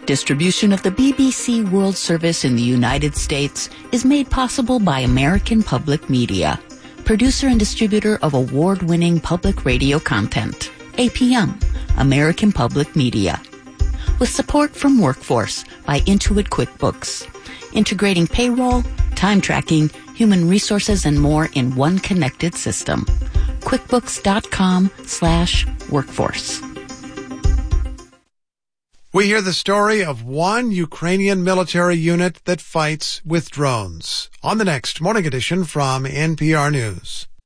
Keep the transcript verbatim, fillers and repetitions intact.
Distribution of the B B C World Service in the United States is made possible by American Public Media, producer and distributor of award-winning public radio content. A P M, American Public Media. With support from Workforce by Intuit QuickBooks, integrating payroll, time tracking, human resources, and more in one connected system. QuickBooks.com slash workforce. We hear the story of one Ukrainian military unit that fights with drones on the next Morning Edition from N P R News.